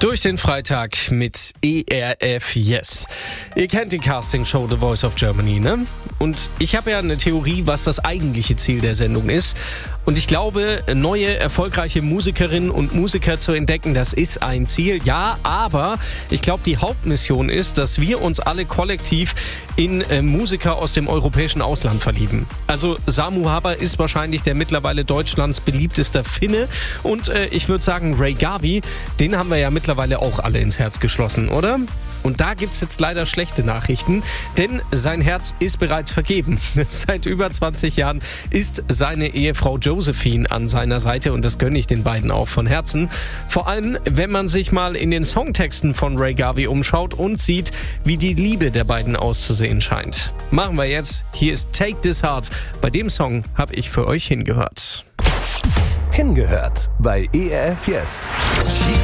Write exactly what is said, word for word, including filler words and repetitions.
Durch den Freitag mit E R F Yes. Ihr kennt die Castingshow The Voice of Germany, ne? Und ich habe ja eine Theorie, was das eigentliche Ziel der Sendung ist. Und ich glaube, neue, erfolgreiche Musikerinnen und Musiker zu entdecken, das ist ein Ziel. Ja, aber ich glaube, die Hauptmission ist, dass wir uns alle kollektiv in äh, Musiker aus dem europäischen Ausland verlieben. Also Samu Haber ist wahrscheinlich der mittlerweile Deutschlands beliebtester Finne. Und äh, ich würde sagen, Ray Garvey, den haben wir ja mittlerweile auch alle ins Herz geschlossen, oder? Und da gibt's jetzt leider schlechte Nachrichten, denn sein Herz ist bereits vergeben. Seit über zwanzig Jahren ist seine Ehefrau Josephine an seiner Seite und das gönne ich den beiden auch von Herzen. Vor allem, wenn man sich mal in den Songtexten von Ray Garvey umschaut und sieht, wie die Liebe der beiden auszusehen scheint. Machen wir jetzt. Hier ist Take This Heart. Bei dem Song habe ich für euch hingehört. Hingehört bei E R F Yes.